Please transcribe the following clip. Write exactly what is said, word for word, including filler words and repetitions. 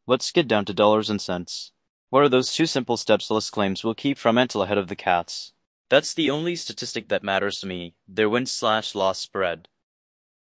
Let's get down to dollars and cents. What are those two simple steps list claims will keep Fremantle ahead of the Cats? That's the only statistic that matters to me, their win slash loss spread.